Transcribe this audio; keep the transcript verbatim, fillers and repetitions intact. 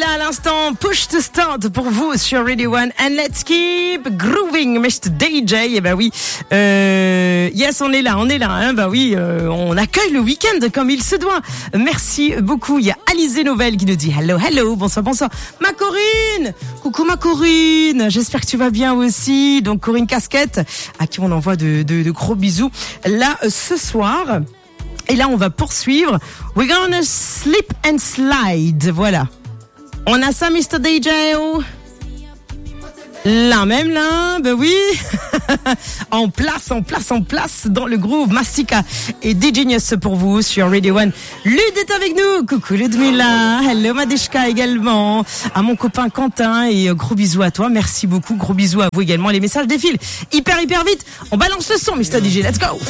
là à l'instant, push to start pour vous sur Radio One and let's keep grooving, mister D J. Eh ben oui, euh, yes, on est là, on est là. Hein, bah oui, euh, on accueille le week-end comme il se doit. Merci beaucoup. Il y a Alizé Novelle qui nous dit hello, hello, bonsoir, bonsoir. Ma Corinne, coucou ma Corinne. J'espère que tu vas bien aussi. Donc Corinne Casquette, à qui on envoie de, de, de gros bisous. Là ce soir. Et là, on va poursuivre. We're gonna slip and slide. Voilà. On a ça, mister D J. Là, même là, ben oui. En place, en place, en place dans le groove. Mastika et D-Genius pour vous sur Radio One. Lud est avec nous. Coucou Ludmilla. Hello Madeshka également. À mon copain Quentin et gros bisous à toi. Merci beaucoup. Gros bisous à vous également. Les messages défilent hyper, hyper vite. On balance le son, mister D J. Let's go.